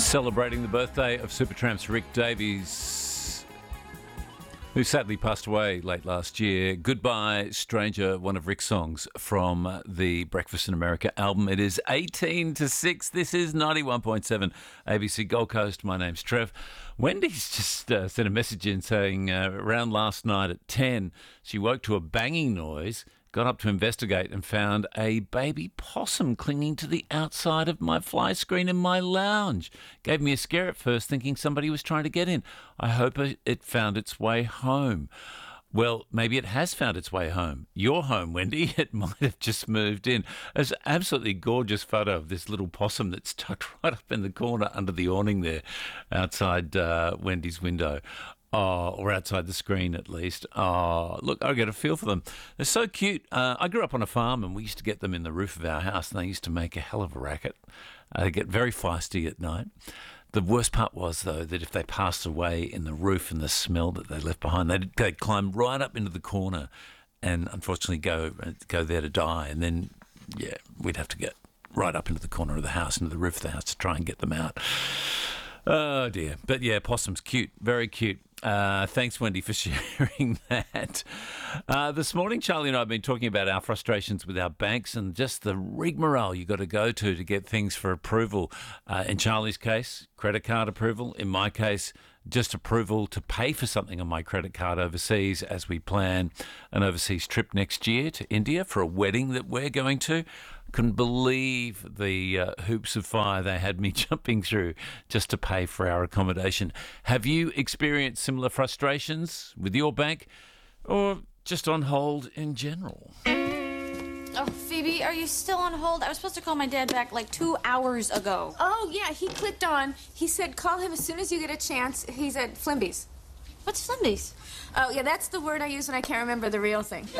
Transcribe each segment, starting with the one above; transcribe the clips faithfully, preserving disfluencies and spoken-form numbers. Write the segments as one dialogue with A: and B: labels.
A: Celebrating the birthday of Supertramp's Rick Davies, who sadly passed away late last year. Goodbye, Stranger, one of Rick's songs from the Breakfast in America album. It is eighteen to six. This is ninety-one point seven A B C Gold Coast. My name's Trev. Wendy's just uh, sent a message in saying uh, around last night at ten, she woke to a banging noise, got up to investigate and found a baby possum clinging to the outside of my fly screen in my lounge. Gave me a scare at first, thinking somebody was trying to get in. I hope it found its way home. Well, maybe it has found its way home. Your home, Wendy. It might have just moved in. There's an absolutely gorgeous photo of this little possum that's tucked right up in the corner under the awning there outside uh, Wendy's window. Oh, or outside the screen at least. Oh, look, I get a feel for them. They're so cute. Uh, I grew up on a farm and we used to get them in the roof of our house and they used to make a hell of a racket. Uh, they get very feisty at night. The worst part was, though, that if they passed away in the roof and the smell that they left behind, they'd, they'd climb right up into the corner and unfortunately go go there to die. And then, yeah, we'd have to get right up into the corner of the house, into the roof of the house to try and get them out. Oh, dear. But, yeah, possum's cute, very cute. Uh, thanks, Wendy, for sharing that. Uh, this morning, Charlie and I have been talking about our frustrations with our banks and just the rigmarole you got to go to to get things for approval. Uh, in Charlie's case, credit card approval. In my case, just approval to pay for something on my credit card overseas as we plan an overseas trip next year to India for a wedding that we're going to. Couldn't believe the uh, hoops of fire they had me jumping through just to pay for our accommodation. Have you experienced similar frustrations with your bank or just on hold in general?
B: Oh, Phoebe, are you still on hold? I was supposed to call my dad back like two hours ago.
C: Oh, yeah, he clicked on. He said call him as soon as you get a chance. He's at Flimby's.
B: What's Flimby's?
C: Oh, yeah, that's the word I use when I can't remember the real thing.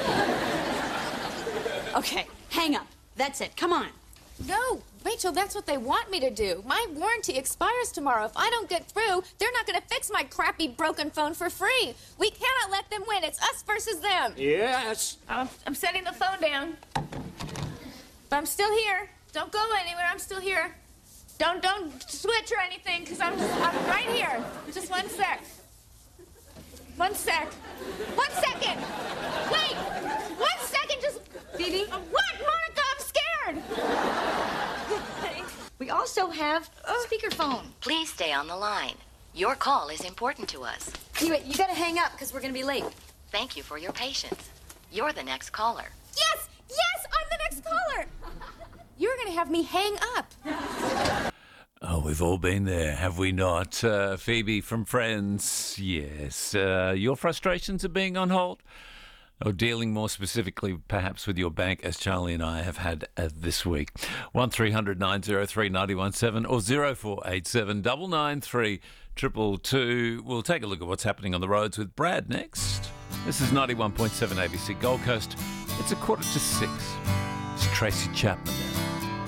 B: Okay, hang up. That's it. Come on.
C: No, Rachel, that's what they want me to do. My warranty expires tomorrow. If I don't get through, they're not going to fix my crappy broken phone for free. We cannot let them win. It's us versus them.
D: Yes.
C: I'm, I'm setting the phone down. But I'm still here. Don't go anywhere. I'm still here. Don't don't switch or anything, because I'm, I'm right here. Just one sec. One sec. One second. Wait. One second. Just...
B: Phoebe?
C: Uh, what, Monica? I'm scared.
B: We also have speakerphone.
E: Please stay on the line. Your call is important to us.
B: Anyway, you gotta hang up because we're gonna be late.
E: Thank you for your patience. You're the next caller.
C: Yes! Yes! I'm the next caller! You're going to have me hang up.
A: Oh, we've all been there, have we not? Uh, Phoebe from Friends, yes. Uh, your frustrations of being on hold? Or dealing more specifically perhaps with your bank, as Charlie and I have had uh, this week. one three hundred nine oh three nine one seven or oh four eight seven nine nine three two two two. We'll take a look at what's happening on the roads with Brad next. This is ninety-one point seven A B C Gold Coast. It's a quarter to six. It's Tracy Chapman.